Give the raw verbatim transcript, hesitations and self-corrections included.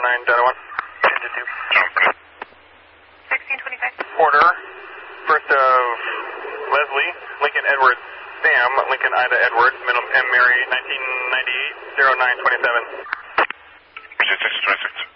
nine Delta one. ten to two. sixteen twenty-five. Order. First of Leslie, Lincoln Edward Sam, Lincoln Ida Edward, middle M Mary, nineteen ninety-eight, zero nine twenty-seven. six twenty-six.